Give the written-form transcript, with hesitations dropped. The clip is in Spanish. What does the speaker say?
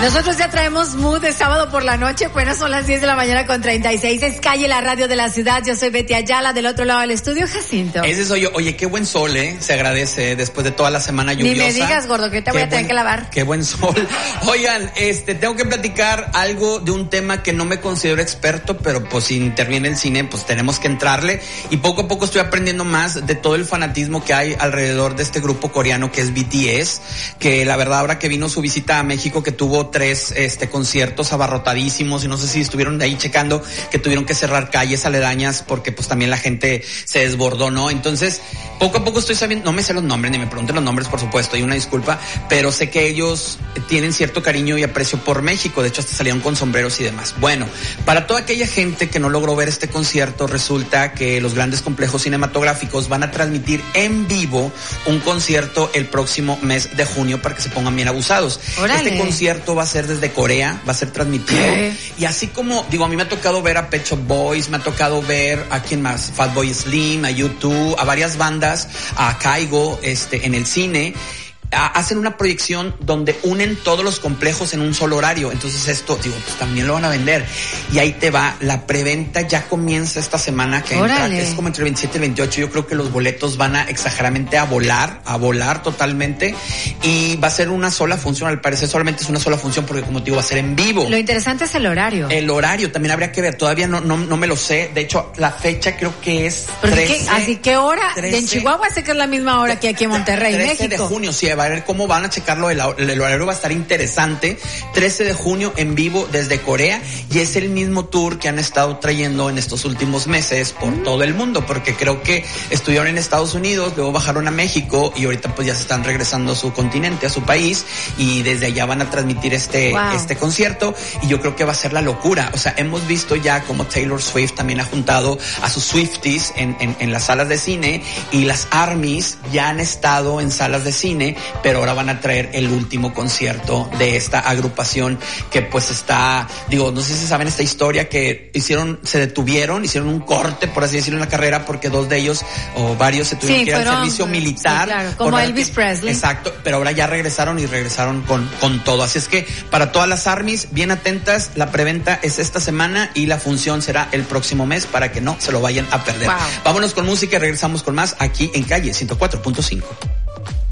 Nosotros ya traemos mood de sábado por la noche, apenas son las 10 de la mañana con 36, es Calle, la radio de la ciudad. Yo soy Betty Ayala, del otro lado del estudio, Jacinto. Ese soy yo. Oye, qué buen sol, se agradece después de toda la semana lluviosa. Ni me digas, gordo, que te voy a tener que lavar. Qué buen sol. Oigan, tengo que platicar algo de un tema que no me considero experto, pero pues si interviene el cine, pues tenemos que entrarle. Y poco a poco estoy aprendiendo más de todo el fanatismo que hay alrededor de este grupo coreano que es BTS, que la verdad ahora que vino su visita a México, que tuvo 3 conciertos abarrotadísimos, y no sé si estuvieron de ahí checando que tuvieron que cerrar calles aledañas porque pues también la gente se desbordó, ¿no? Entonces, poco a poco estoy sabiendo, no me sé los nombres, ni me pregunten los nombres, por supuesto, y una disculpa, pero sé que ellos tienen cierto cariño y aprecio por México, de hecho hasta salieron con sombreros y demás. Bueno, para toda aquella gente que no logró ver este concierto, resulta que los grandes complejos cinematográficos van a transmitir en vivo un concierto el próximo mes de junio para que se pongan bien abusados. ¡Órale! Este concierto va a ser desde Corea, va a ser transmitido. Y así como, digo, a mí me ha tocado ver a Pet Shop Boys, me ha tocado ver a quién más, Fatboy Slim, a U2, a varias bandas, a Kygo, en el cine. Hacen una proyección donde unen todos los complejos en un solo horario. Entonces esto, digo, pues también lo van a vender. Y ahí te va, la preventa ya comienza esta semana que entra, que es como entre el 27 y el 28. Yo creo que los boletos van a exageradamente a volar totalmente. Y va a ser una sola función, al parecer solamente es una sola función porque, como te digo, va a ser en vivo. Lo interesante es el horario. El horario también habría que ver, todavía no me lo sé. De hecho, la fecha creo que es 13. Así que hora, 13, en Chihuahua sé que es la misma hora que aquí en Monterrey, 13 México. 13 de junio, sí, va a ver cómo van a checarlo, el horario va a estar interesante. 13 de junio en vivo desde Corea, y es el mismo tour que han estado trayendo en estos últimos meses por todo el mundo, porque creo que estuvieron en Estados Unidos, luego bajaron a México y ahorita pues ya se están regresando a su continente, a su país, y desde allá van a transmitir este concierto, y yo creo que va a ser la locura. O sea, hemos visto ya como Taylor Swift también ha juntado a sus Swifties en las salas de cine, y las ARMYs ya han estado en salas de cine, pero ahora van a traer el último concierto de esta agrupación que pues está, digo, no sé si saben esta historia, que se detuvieron, hicieron un corte, por así decirlo, en la carrera, porque 2 de ellos o varios se tuvieron que ir al servicio militar. Sí, claro, como Elvis Presley. Exacto, pero ahora ya regresaron con todo. Así es que para todas las ARMYs, bien atentas, la preventa es esta semana y la función será el próximo mes para que no se lo vayan a perder. Vámonos con música y regresamos con más aquí en Calle 104.5.